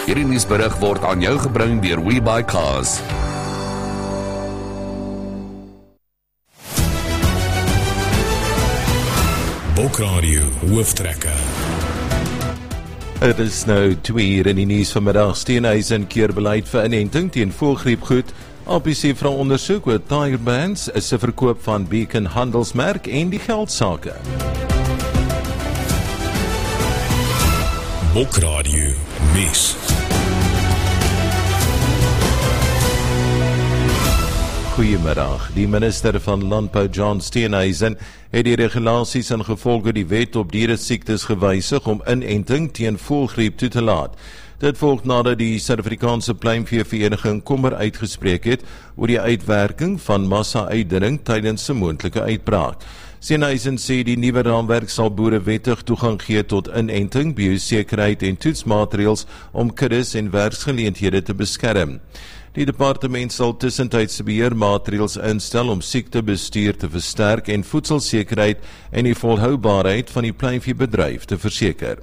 Hierdie nuusberig word aan jou gebring deur WeBuyCars. Bokradio hooftrekker. Het is nou 2 in die nuus vanmiddag. Steenhuisen keer beleid vir inenting teen voëlgriepgoed. APC vra ondersoek oor Tiger Brands is 'n verkoop van Beacon handelsmerk en die geldsake. Bokradio nuus. Goeiemiddag. Die minister van Landbou John Steenhuisen het die regulasies ingevolge die wet op dieresiektes gewysig om inenting teen voëlgriep toe te laat. Dit volg nadat die Suid-Afrikaanse Pluimveevereniging kommer uitgespreek het oor die uitwerking van massa-uitdunning tydens 'n moontlike uitbraak. Steenhuisen sê die nuwe raamwerk sal boere wettig toegang gee tot inenting, biosekerheid en toetsmaatreëls om kuddes en werksgeleenthede te beskerm. Die departement sal tussentydse beheermaatreëls instel om siektebestuur te versterk en voedselsekerheid en die volhoubaarheid van die pluimveebedryf te verseker.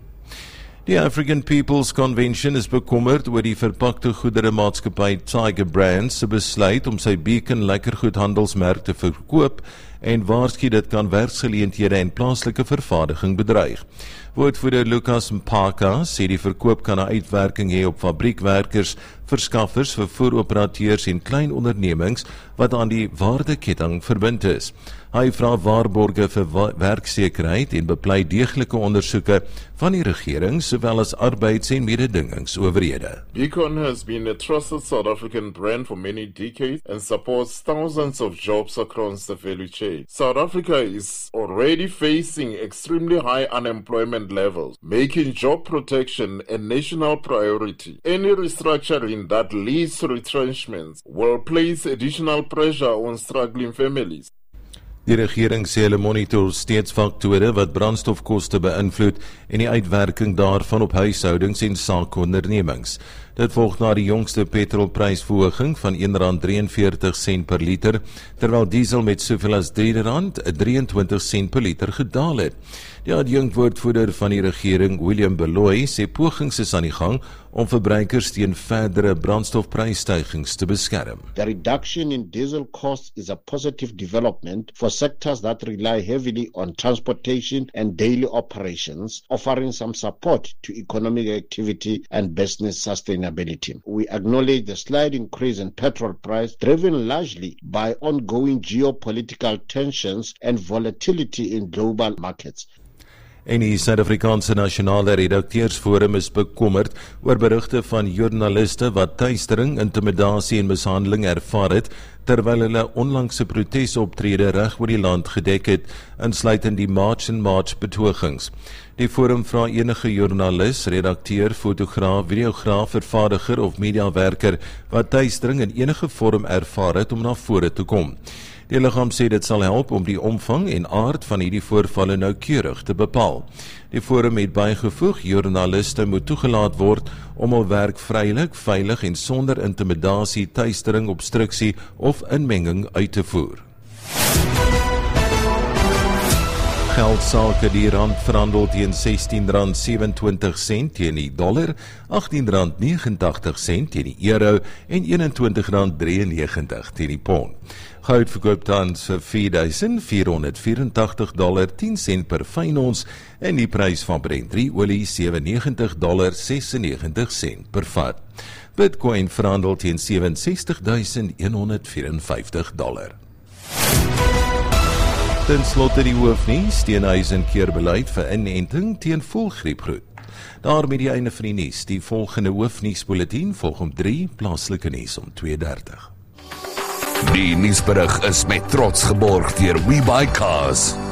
Die African People's Convention is bekommerd oor die verpakte goederemaatskappy Tiger Brands se besluit om sy Beacon lekkergoed handelsmerk te verkoop en waarsku dit kan werksgeleenthede en plaaslike vervaardiging bedreig. Woordvoerder Lucas Mpaka sê die verkoop kan 'n uitwerking hê op fabriekwerkers, verskaffers, vervoeroperateurs en klein ondernemings wat aan die waardeketting verbind is. Hy vra waarborge vir werksekerheid en bepleit deeglike ondersoeke van die regering sowel as arbeids- en mededingingsowerhede. Beacon has been a trusted South African brand for many decades and supports thousands of jobs across the value chain. South Africa is already facing extremely high unemployment levels, making job protection a national priority. Any restructuring that leads to retrenchments will place additional pressure on struggling families. Die regering sê hulle monitor steeds faktore wat brandstofkoste beïnvloed en die uitwerking daarvan op huishoudings en saakondernemings. Dit volg na die jongste petrolprysverhoging van R1.43 per liter, terwyl diesel met soveel as R3.23 per liter gedaal het. Die adjunkwoordvoerder van die regering, William Beloy, sê pogings is aan die gang om verbruikers teen verdere brandstofprysstygings te beskerm. The reduction in diesel costs is a positive development for sectors that rely heavily on transportation and daily operations, offering some support to economic activity and business sustainability. We acknowledge the slight increase in petrol price driven largely by ongoing geopolitical tensions and volatility in global markets. En die Suid-Afrikaanse Nasionale Redakteursforum is bekommerd oor berigte van joernaliste wat tuistering, intimidasie en mishandeling ervaar het, terwyl hulle onlangse protesoptrede reg oor die land gedek het, insluitend die March and March betogings. Die forum vra enige joernalis, redakteur, fotograaf, videograaf, vervaardiger of mediawerker wat tuistering in enige vorm ervaar het om na vore te kom. Die liggaam sê dit sal help om die omvang en aard van hierdie voorvalle noukeurig te bepaal. Die forum het bygevoeg, joernaliste moet toegelaat word om hul werk vrylik, veilig en sonder intimidasie, tuistering, obstruksie of inmenging uit te voer. Geldsake, die rand verhandel teen R16.27 teen die dollar, R18.89 teen die euro en R21.93 teen die pond. Goud verkoop tans vir $4,484.10 per fyn ons en die prys van Brent olie $97.96 per vat. Bitcoin verhandel teen $67.154. Ten slotte die hoofnuus, Steenhuisen keer beleid vir inenting teen voëlgriepgoed. Daarmee die einde van die nuus. Die volgende hoofnuusbulletin volg om 3, plaaslike nuus om 2:30. Die nuusberig is met trots geborg deur WeBuyCars.